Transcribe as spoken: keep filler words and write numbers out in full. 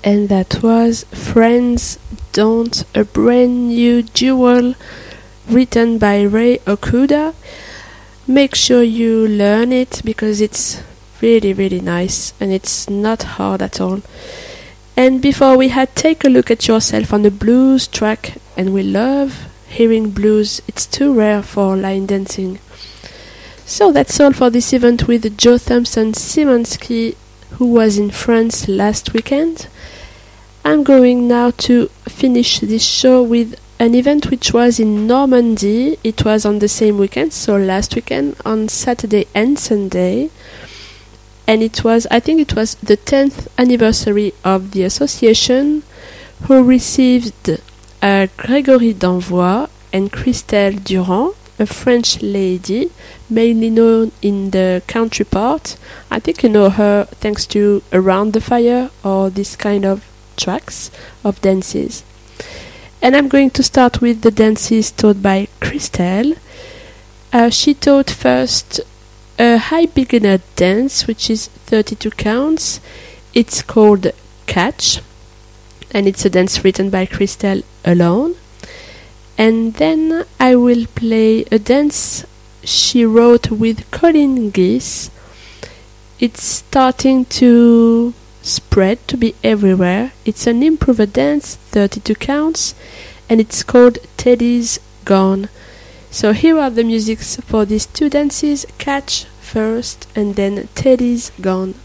And that was Friends Don't, a brand new duel written by Ray Okuda. Make sure you learn it because it's really really nice and it's not hard at all. And before we had Take a Look at Yourself on the blues track, and we love hearing blues, it's too rare for line dancing. So that's all for this event with Joe Thompson Simonski, who was in France last weekend. I'm going now to finish this show with an event which was in Normandy. It was on the same weekend, so last weekend, on Saturday and Sunday. And it was, I think it was the tenth anniversary of the association, who received uh, Grégory Danvois and Christelle Durand, a French lady, mainly known in the country part. I think you know her thanks to Around the Fire or this kind of tracks of dances. And I'm going to start with the dances taught by Christelle. Uh, she taught first a high beginner dance, which is thirty-two counts. It's called Catch, and it's a dance written by Christelle alone. And then I will play a dance she wrote with Colin Geese. It's starting to spread to be everywhere. It's an improvised dance, thirty-two counts, and it's called Teddy's Gone. So here are the musics for these two dances, Catch first and then Teddy's Gone.